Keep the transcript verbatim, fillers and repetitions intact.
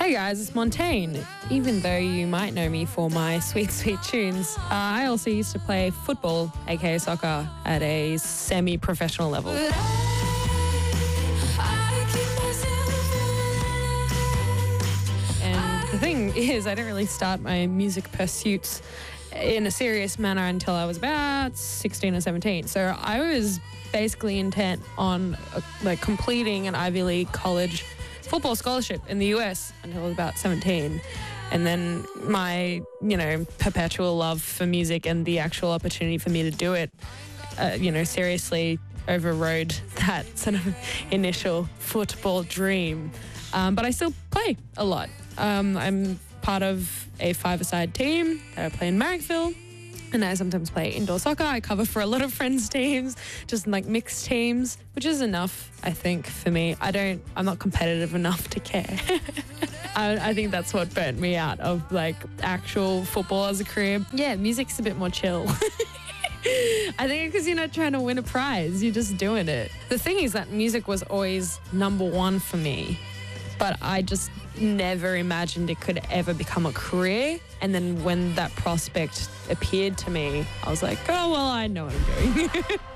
Hey guys, it's Montaigne. Even though you might know me for my sweet, sweet tunes, uh, I also used to play football, aka soccer, at a semi-professional level. And the thing is, I didn't really start my music pursuits in a serious manner until I was about sixteen or seventeen. So I was basically intent on uh, like completing an Ivy League college football scholarship in the U S until I was about seventeen. And then my, you know, perpetual love for music and the actual opportunity for me to do it, uh, you know, seriously overrode that sort of initial football dream. Um, but I still play a lot. Um, I'm part of a five-a-side team that I play in Marrickville. And I sometimes play indoor soccer. I cover for a lot of friends' teams, just like mixed teams, which is enough, I think, for me. I don't, I'm not competitive enough to care. I, I think that's what burnt me out of like actual football as a career. Yeah, music's a bit more chill. I think because you're not trying to win a prize, you're just doing it. The thing is that music was always number one for me, but I just never imagined it could ever become a career. And then when that prospect appeared to me, I was like, oh, well, I know what I'm doing.